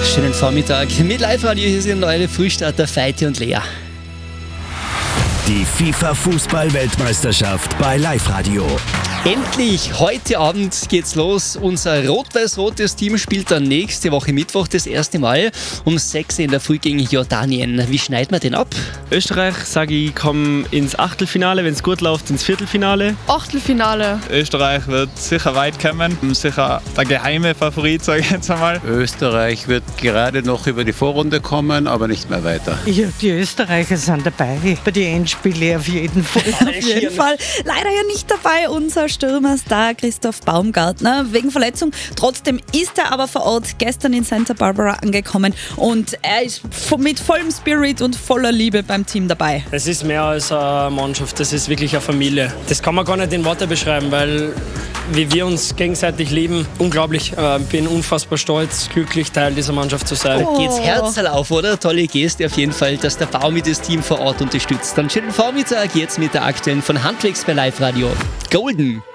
Schönen Vormittag mit Live-Radio. Hier sind eure Frühstarter Feiti und Lea. Die FIFA-Fußball-Weltmeisterschaft bei Live-Radio. Endlich, heute Abend geht's los. Unser rot-weiß-rotes Team spielt dann nächste Woche Mittwoch das erste Mal um 6 in der Früh gegen Jordanien. Wie schneidet man den ab? Österreich, sage ich, kommen ins Achtelfinale, wenn es gut läuft, ins Viertelfinale. Achtelfinale. Österreich wird sicher weit kommen. Sicher der geheime Favorit, sage ich jetzt einmal. Österreich wird gerade noch über die Vorrunde kommen, aber nicht mehr weiter. Ja, die Österreicher sind dabei. Bei den Endspielen auf jeden Fall. Auf jeden Fall. Leider ja nicht dabei unser Stürmerstar Christoph Baumgartner wegen Verletzung. Trotzdem ist er aber vor Ort gestern in Santa Barbara angekommen und er ist mit vollem Spirit und voller Liebe beim Team dabei. Es ist mehr als eine Mannschaft, das ist wirklich eine Familie. Das kann man gar nicht in Worte beschreiben, weil wie wir uns gegenseitig lieben, unglaublich. Ich bin unfassbar stolz, glücklich, Teil dieser Mannschaft zu sein. Da geht's Herzl auf, oder? Tolle Geste auf jeden Fall, dass der Baumi das Team vor Ort unterstützt. Dann schönen Vormittag jetzt mit der aktuellen von Handwerks bei Live Radio. Golden.